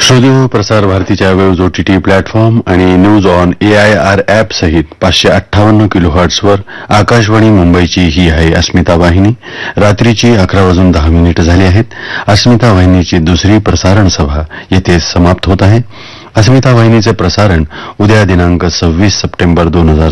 श्रोते प्रसार भारतीच्या वेव्ज ओटीटी प्लॅटफॉर्म आणि न्यूज ऑन AIR ॲप सहित 558 किलोहर्ट्झवर आकाशवाणी मुंबईची ही आहे अस्मिता वाहिनी. रात्रीची 11:10 झाली आहेत. अस्मिता वाहिनीची दुसरी प्रसारण सभा येथे समाप्त होत आहे. अस्मिता वाहिनीचे प्रसारण उद्या दिनांक 26 सप्टेंबर